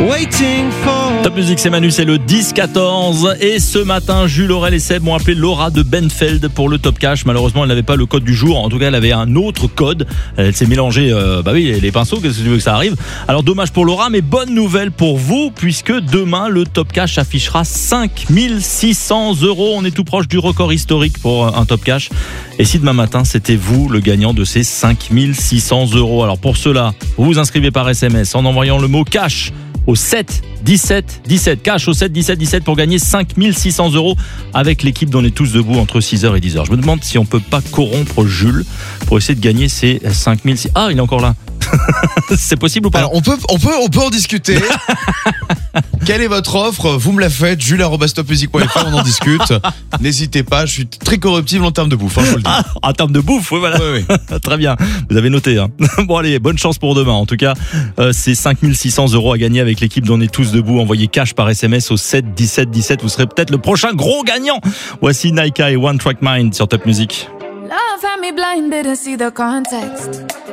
Waiting for... Top Music, c'est Manu, c'est le 10-14. Et ce matin, Jules, Aurel et Seb m'ont appelé Laura de Benfeld pour le Top Cash. Malheureusement, elle n'avait pas le code du jour. En tout cas, elle avait un autre code. Elle s'est mélangée, les pinceaux. Qu'est-ce que tu veux que ça arrive? Alors, dommage pour Laura, mais bonne nouvelle pour vous, puisque demain, le Top Cash affichera 5 600 €. On est tout proche du record historique pour un Top Cash. Et si demain matin, c'était vous le gagnant de ces 5 600 €? Alors, pour cela, vous vous inscrivez par SMS en envoyant le mot cash au 7 17 17, cash au 7 17 17 pour gagner 5 600 € avec l'équipe d'On est tous debout entre 6h et 10h. Je me demande si on peut pas corrompre Jules pour essayer de gagner ces 5 600. Ah, il est encore là. C'est possible ou pas? Alors, on peut en discuter. Quelle est votre offre? Vous me la faites, jules@topmusic.fr, on en discute. N'hésitez pas, je suis très corruptible en termes de bouffe, je vous le dis. Ah, en termes de bouffe, oui, voilà. Oui. Très bien, vous avez noté. Hein. Bon allez, bonne chance pour demain. En tout cas, c'est 5 600 € à gagner avec l'équipe d'On est tous debout. Envoyez cash par SMS au 7 17 17. Vous serez peut-être le prochain gros gagnant. Voici Naika et One Track Mind sur Top Music. Love had me blinded to see the context.